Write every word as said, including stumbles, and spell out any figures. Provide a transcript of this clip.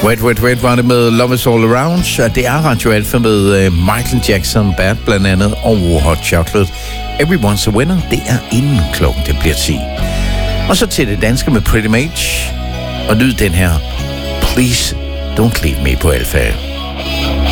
Wet, Wet, Wet var det med Love Is All Around, og det er Radio Alpha med Michael Jackson, Bad blandt andet, og Hot Chocolate. Everyone's a Winner, det er inden klokken, det bliver ti. Og så til det danske med Pretty Mage, og lyd den her, Please Don't Leave Me på Alpha.